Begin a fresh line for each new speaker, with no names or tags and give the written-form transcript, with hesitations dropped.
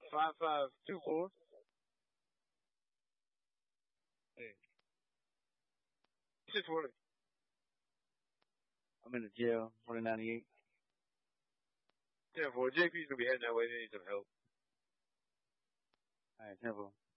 5524. Hey, 640.
I'm in the jail, 2098.
10-4. JP's gonna be heading that way. They need some help.
All right, 10-4.